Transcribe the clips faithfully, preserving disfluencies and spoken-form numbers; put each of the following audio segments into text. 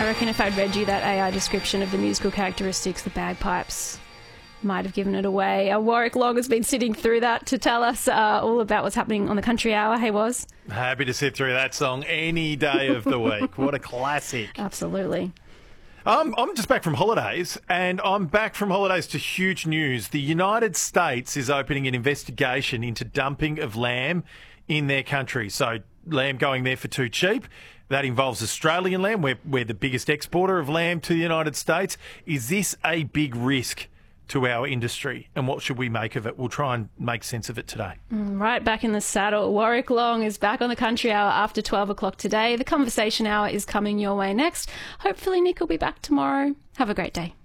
I reckon if I'd read you that A I description of the musical characteristics, the bagpipes might have given it away. Uh, Warwick Long has been sitting through that to tell us uh, all about what's happening on the Country Hour. Hey, Woz. Happy to sit through that song any day of the week. What a classic. Absolutely. Um, I'm just back from holidays, and I'm back from holidays to huge news. The United States is opening an investigation into dumping of lamb in their country. So lamb going there for too cheap. That involves Australian lamb. We're, we're the biggest exporter of lamb to the United States. Is this a big risk to our industry, and what should we make of it? We'll try and make sense of it today. Right back in the saddle. Warwick Long is back on the Country Hour after twelve o'clock today. The Conversation Hour is coming your way next. Hopefully Nick will be back tomorrow. Have a great day.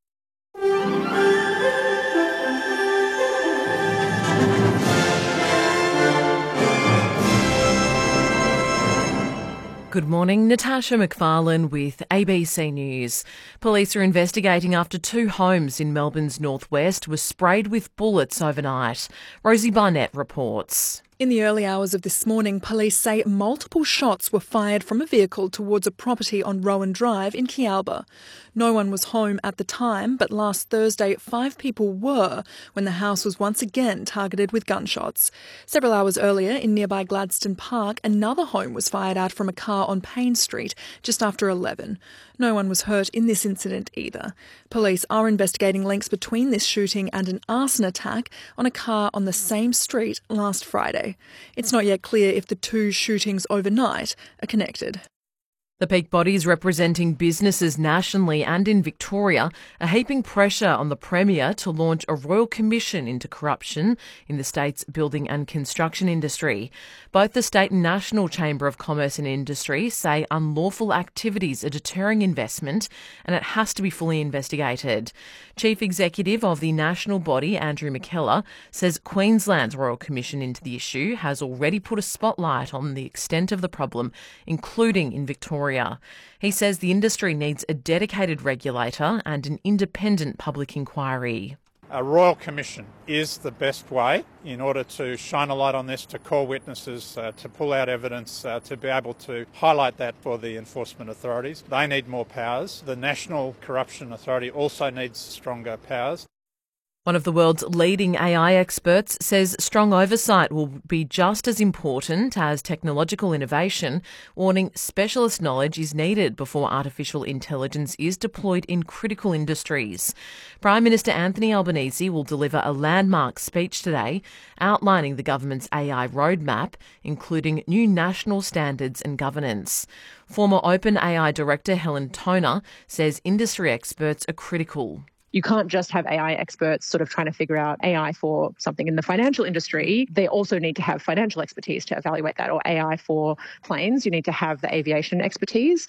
Good morning, Natasha McFarlane with A B C News. Police are investigating after two homes in Melbourne's northwest were sprayed with bullets overnight. Rosie Barnett reports. In the early hours of this morning, police say multiple shots were fired from a vehicle towards a property on Rowan Drive in Kealba. No one was home at the time, but last Thursday, five people were when the house was once again targeted with gunshots. Several hours earlier, in nearby Gladstone Park, another home was fired at from a car on Payne Street just after eleven. No one was hurt in this incident either. Police are investigating links between this shooting and an arson attack on a car on the same street last Friday. It's not yet clear if the two shootings overnight are connected. The peak bodies representing businesses nationally and in Victoria are heaping pressure on the Premier to launch a royal commission into corruption in the state's building and construction industry. Both the State and National Chamber of Commerce and Industry say unlawful activities are deterring investment and it has to be fully investigated. Chief Executive of the national body, Andrew McKellar, says Queensland's royal commission into the issue has already put a spotlight on the extent of the problem, including in Victoria. He says the industry needs a dedicated regulator and an independent public inquiry. A royal commission is the best way in order to shine a light on this, to call witnesses, uh, to pull out evidence, uh, to be able to highlight that for the enforcement authorities. They need more powers. The National Corruption Authority also needs stronger powers. One of the world's leading A I experts says strong oversight will be just as important as technological innovation, warning specialist knowledge is needed before artificial intelligence is deployed in critical industries. Prime Minister Anthony Albanese will deliver a landmark speech today outlining the government's A I roadmap, including new national standards and governance. Former OpenAI Director Helen Toner says industry experts are critical. You can't just have A I experts sort of trying to figure out A I for something in the financial industry. They also need to have financial expertise to evaluate that, or A I for planes. You need to have the aviation expertise.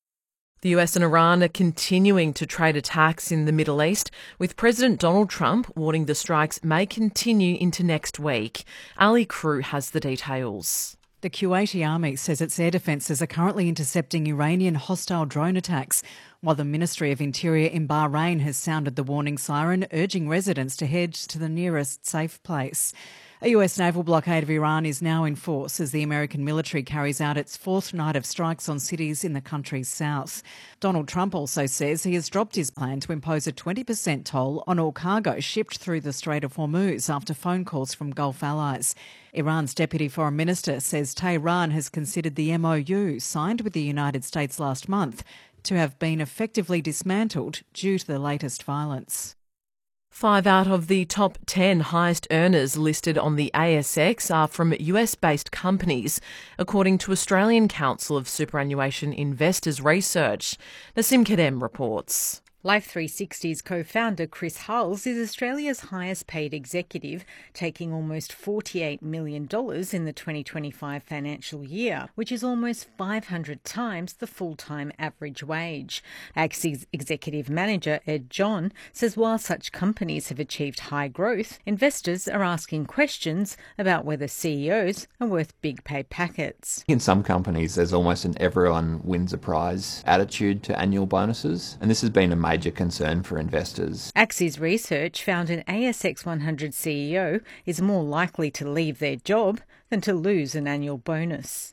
The U S and Iran are continuing to trade attacks in the Middle East, with President Donald Trump warning the strikes may continue into next week. Ali Crew has the details. The Kuwaiti army says its air defences are currently intercepting Iranian hostile drone attacks, while the Ministry of Interior in Bahrain has sounded the warning siren, urging residents to head to the nearest safe place. A U S naval blockade of Iran is now in force as the American military carries out its fourth night of strikes on cities in the country's south. Donald Trump also says he has dropped his plan to impose a twenty percent toll on all cargo shipped through the Strait of Hormuz after phone calls from Gulf allies. Iran's Deputy Foreign Minister says Tehran has considered the M O U signed with the United States last month to have been effectively dismantled due to the latest violence. Five out of the top ten highest earners listed on the A S X are from U S-based companies, according to Australian Council of Superannuation Investors Research. Nasim Kadem reports. Life three sixty's co-founder Chris Hulls is Australia's highest paid executive, taking almost forty-eight million dollars in the twenty twenty-five financial year, which is almost five hundred times the full-time average wage. Axis executive manager Ed John says while such companies have achieved high growth, investors are asking questions about whether C E Os are worth big pay packets. In some companies, there's almost an everyone wins a prize attitude to annual bonuses, and this has been a major major concern for investors. Axis research found an A S X one hundred C E O is more likely to leave their job than to lose an annual bonus.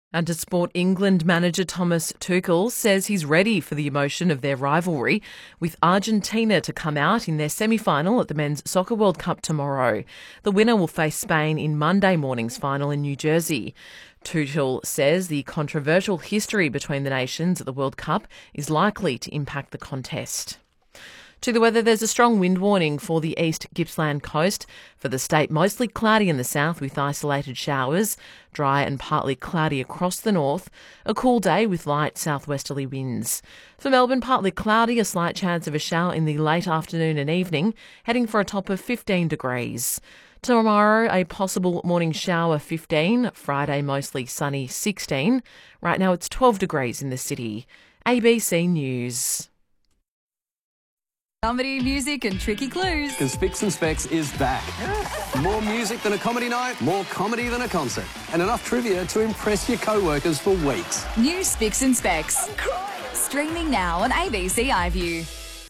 And to sport, England manager Thomas Tuchel says he's ready for the emotion of their rivalry, with Argentina to come out in their semi-final at the Men's Soccer World Cup tomorrow. The winner will face Spain in Monday morning's final in New Jersey. Tuchel says the controversial history between the nations at the World Cup is likely to impact the contest. To the weather, there's a strong wind warning for the East Gippsland coast. For the state, mostly cloudy in the south with isolated showers, dry and partly cloudy across the north, a cool day with light southwesterly winds. For Melbourne, partly cloudy, a slight chance of a shower in the late afternoon and evening, heading for a top of fifteen degrees. Tomorrow, a possible morning shower, fifteen. Friday, mostly sunny, sixteen. Right now, it's twelve degrees in the city. A B C News. Comedy, music and tricky clues. Because Spicks and Specs is back. More music than a comedy night, more comedy than a concert, and enough trivia to impress your co-workers for weeks. New Spicks and Specs. Streaming now on A B C iView.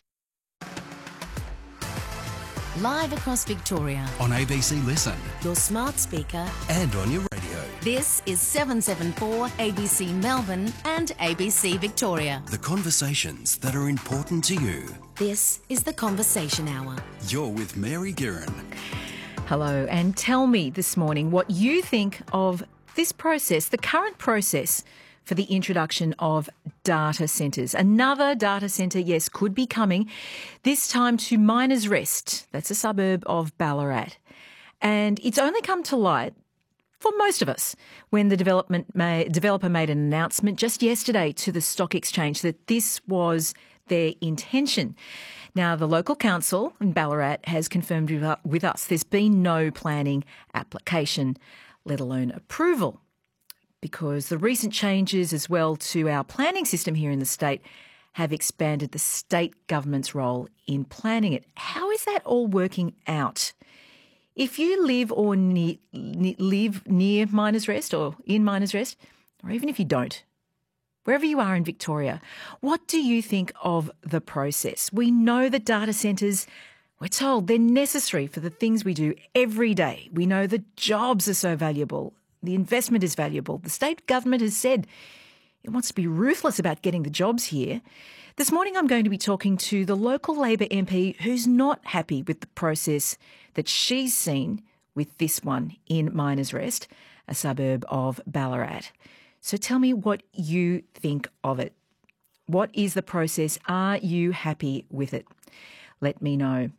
Live across Victoria. On A B C Listen. Your smart speaker. And on your radio. This is seven seven four A B C Melbourne and A B C Victoria. The conversations that are important to you. This is The Conversation Hour. You're with Mary Guerin. Hello, and tell me this morning what you think of this process, the current process for the introduction of data centres. Another data centre, yes, could be coming, this time to Miners Rest. That's a suburb of Ballarat. And it's only come to light for most of us when the development may, developer made an announcement just yesterday to the Stock Exchange that this was their intention. Now, the local council in Ballarat has confirmed with us there's been no planning application, let alone approval, because the recent changes as well to our planning system here in the state have expanded the state government's role in planning it. How is that all working out? If you live or ne- ne- live near Miners Rest or in Miners Rest, or even if you don't, wherever you are in Victoria, what do you think of the process? We know that data centres, we're told they're necessary for the things we do every day. We know the jobs are so valuable. The investment is valuable. The state government has said it wants to be ruthless about getting the jobs here. This morning I'm going to be talking to the local Labor M P who's not happy with the process that she's seen with this one in Miners Rest, a suburb of Ballarat. So tell me what you think of it. What is the process? Are you happy with it? Let me know.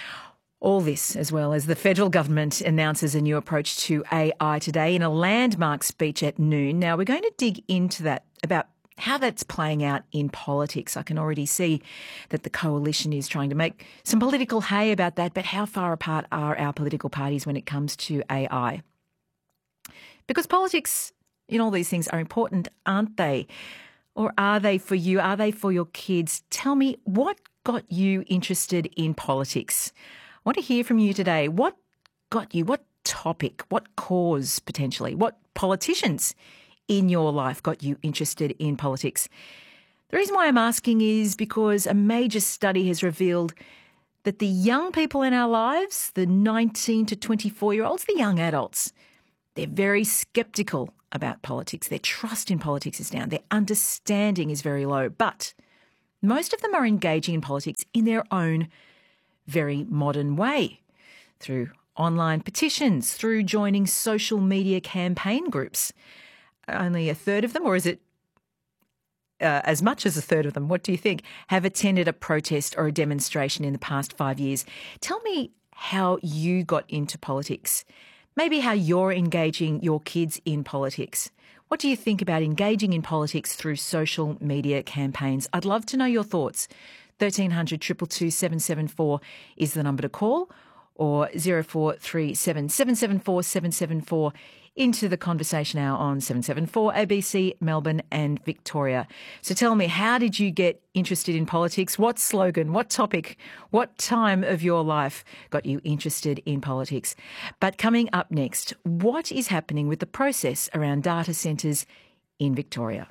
All this, as well as the federal government announces a new approach to A I today in a landmark speech at noon. Now, we're going to dig into that, about how that's playing out in politics. I can already see that the coalition is trying to make some political hay about that, but how far apart are our political parties when it comes to A I? Because politics in all these things are important, aren't they? Or are they for you? Are they for your kids? Tell me, what got you interested in politics? I want to hear from you today. What got you? What topic? What cause, potentially? What politicians in your life got you interested in politics? The reason why I'm asking is because a major study has revealed that the young people in our lives, the nineteen to twenty-four-year-olds, the young adults, they're very sceptical about politics. Their trust in politics is down. Their understanding is very low. But most of them are engaging in politics in their own very modern way, through online petitions, through joining social media campaign groups. Only a third of them, or is it uh, as much as a third of them, what do you think, have attended a protest or a demonstration in the past five years? Tell me how you got into politics. Maybe how you're engaging your kids in politics. What do you think about engaging in politics through social media campaigns? I'd love to know your thoughts. thirteen hundred, two two two, seven seven four is the number to call, or zero four three seven, seven seven four, seven seven four into the conversation hour on seven seven four A B C Melbourne and Victoria. So tell me, how did you get interested in politics? What slogan, what topic, what time of your life got you interested in politics? But coming up next, what is happening with the process around data centres in Victoria?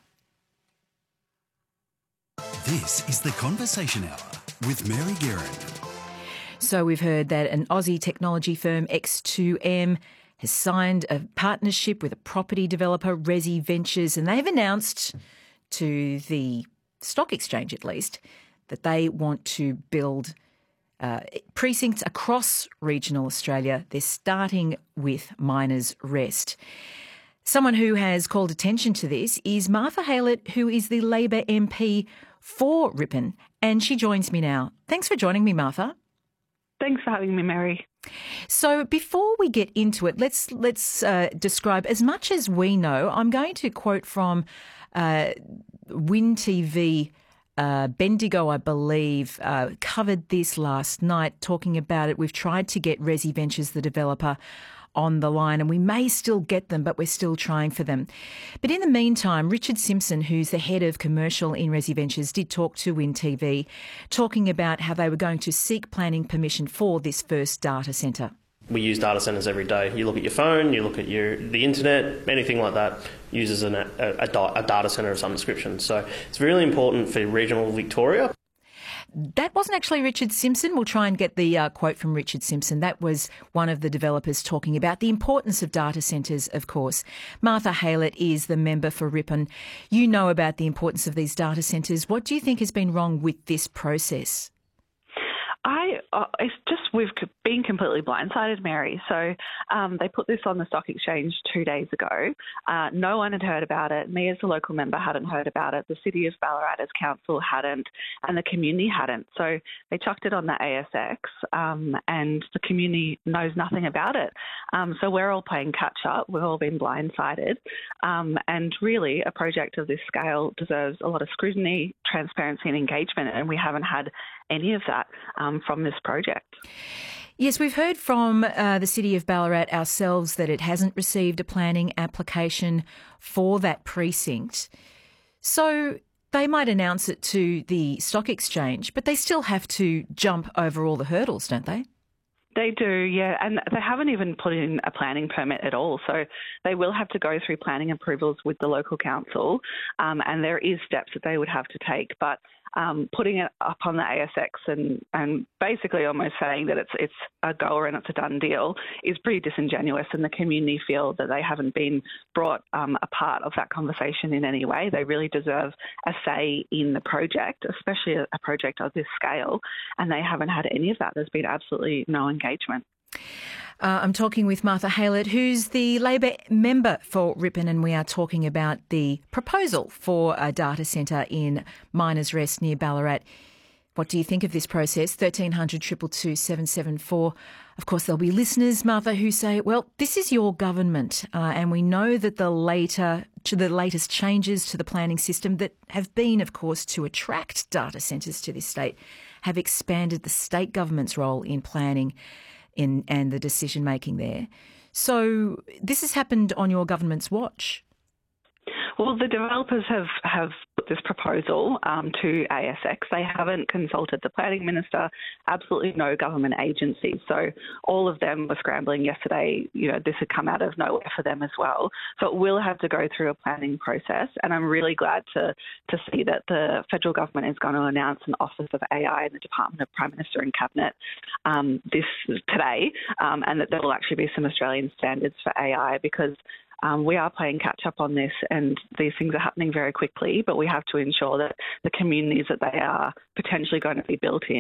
This is The Conversation Hour with Mary Guerin. So we've heard that an Aussie technology firm, X two M, has signed a partnership with a property developer, Resi Ventures, and they've announced to the stock exchange at least that they want to build uh, precincts across regional Australia. They're starting with Miners Rest. Someone who has called attention to this is Martha Haylett, who is the Labor M P for Ripon, and she joins me now. Thanks for joining me, Martha. Thanks for having me, Mary. So before we get into it, let's let's uh, describe as much as we know. I'm going to quote from uh, Win T V. Uh, Bendigo, I believe, uh, covered this last night, talking about it. We've tried to get Resi Ventures, the developer, on the line, and we may still get them, but we're still trying for them. But in the meantime, Richard Simpson, who's the head of commercial in Resi Ventures, did talk to Win T V, talking about how they were going to seek planning permission for this first data centre. We use data centres every day. You look at your phone, you look at your the internet, anything like that uses an, a, a, a data centre of some description. So it's really important for regional Victoria. That wasn't actually Richard Simpson. We'll try and get the uh, quote from Richard Simpson. That was one of the developers talking about the importance of data centres, of course. Martha Haylett is the member for Ripon. You know about the importance of these data centres. What do you think has been wrong with this process? I, uh, it's just we've been completely blindsided, Mary. So um, they put this on the stock exchange two days ago. Uh, no one had heard about it. Me as a local member hadn't heard about it. The City of Ballarat as council hadn't, and the community hadn't. So they chucked it on the A S X, um, and the community knows nothing about it. Um, so we're all playing catch up. We've all been blindsided. Um, and really, a project of this scale deserves a lot of scrutiny, transparency and engagement, and we haven't had any of that um, from this project. Yes, we've heard from uh, the City of Ballarat ourselves that it hasn't received a planning application for that precinct. So they might announce it to the stock exchange, but they still have to jump over all the hurdles, don't they? They do, yeah, and they haven't even put in a planning permit at all. So they will have to go through planning approvals with the local council, um, and there is steps that they would have to take. But um, putting it up on the A S X and, and basically almost saying that it's it's a goer and it's a done deal is pretty disingenuous, and the community feel that they haven't been brought um, a part of that conversation in any way. They really deserve a say in the project, especially a, a project of this scale, and they haven't had any of that. There's been absolutely no engagement. Uh, I'm talking with Martha Haylett, who's the Labor member for Ripon, and we are talking about the proposal for a data centre in Miners Rest near Ballarat. What do you think of this process? thirteen hundred, two two two, seven seven four. Of course, there'll be listeners, Martha, who say, well, this is your government, uh, and we know that the later, to the latest changes to the planning system that have been, of course, to attract data centres to this state have expanded the state government's role in planning in and the decision-making there. So this has happened on your government's watch. Well, the developers have, have put this proposal um, to A S X. They haven't consulted the planning minister, absolutely no government agency. So all of them were scrambling yesterday. You know, this had come out of nowhere for them as well. So it will have to go through a planning process. And I'm really glad to, to see that the federal government is going to announce an Office of A I in the Department of Prime Minister and Cabinet um, this today, um, and that there will actually be some Australian standards for A I, because Um, we are playing catch up on this, and these things are happening very quickly, but we have to ensure that the communities that they are potentially going to be built in